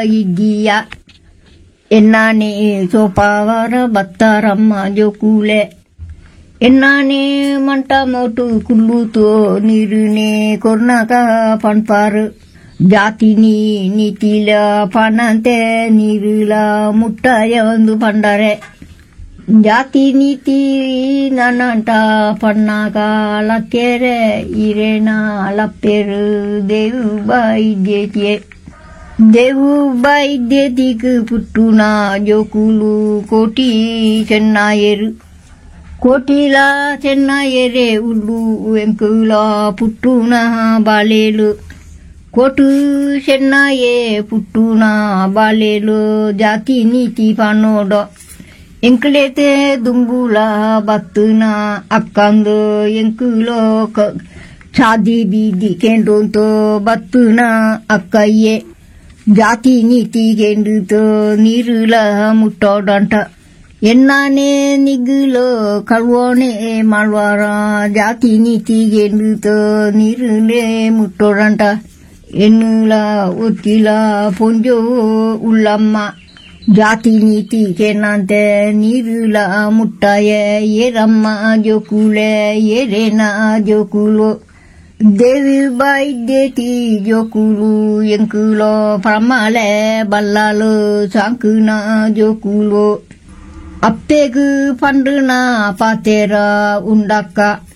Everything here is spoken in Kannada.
ಇದ್ದೀಯ ಎನ್ನಾನೆ ಸೋಪಾವರ ಬತ್ತಾರಮ್ಮ ಜೋಕುಲೆ ಎನ್ನಾನೆ ಮಂಟ ಮೋಟು ಕುಲ್ಲುತೋ ನೀರುನೆ ಕೊರ್ನಾಕ ಪಣ್ಪಾರು ಜಾತಿನಿ ನೀತಿಲ ಪಣಂತೆ ನೀರುಲ ಮುಟ್ಟಾಯ ಒಂದು ಪಂಡರೆ ಜಾತಿ ನೀತಿ ನನ್ನಂಟ ಪಣ್ಣಾಗ ಲಕ್ಕೆರೆ ಇರೇನ ಲಪ್ಪೆರು ದೇವು ಬಾಯಿದ್ಯೇತಿಯೇ ದೇವು ಬಾಯಿದ್ಯೇತಿಗೆ ಪುಟ್ಟುನ ಜೋಕುಲು ಕೋಟಿ ಚೆನ್ನಾಯರು ಕೋಟಿಲ ಚೆನ್ನಾಯರೆ ಉಲ್ಲು ಎಂಕುಲ ಪುಟ್ಟುನ ಬಾಲೇಲು ಕೋಟು ಚೆನ್ನಾಯೇ ಪುಟ್ಟುನ ಬಾಲೇಲು ಜಾತಿ ನೀತಿ ಪನ್ನೋಡ ಎಂಕುಲೇತೆ ದುಂಗುಲ ಬತ್ತುನ ಅಕ್ಕಂದು ಎಂಕುಲೋ ಚಾದಿ ಬೀದಿ ಕೆಂಡೋಂತೋ ಬತ್ತುನ ಅಕ್ಕಯ್ಯೆ ಜಾತಿ ನೀತಿ ಗೆಂಡುತೋ ನೀರುಲ ಮುಟ್ಟೋಡಂಟ ಎನ್ನಾನೆ ನಿಗುಲೋ ಕಳ್ವೋಣೆ ಮಾಡ್ವಾರ ಜಾತಿ ನೀತಿ ಗೆಂಡುತೋ ನೀರುಲೆ ಮುಟ್ಟೋಡಂಟ ಎನ್ನುಲ ಒತ್ತಿಲ ಪೊಂಜೋ ಉಳ್ಳಮ್ಮ ಜಾತಿ ನೀತಿ ಕೆನ್ನಂತೆ ನೀರುಲ ಮುಟ್ಟಾಯ ಏರಮ್ಮ ಜೋಕುಲೆ ಏರೇನ ಜೋಕುಲು ದೇವಿ ಬಾಯಿದ್ಯೇತಿ ಜೋಕುಲು ಎಂಕುಲೋ ಪ್ರಮಾಲೆ ಬಲ್ಲಾಲು ಸಾಂಕುನ ಜೋಕುಲು ಅಪ್ಪೆಗು ಪಂಡುನ ಪಾತೆರ ಉಂಡಕ್ಕ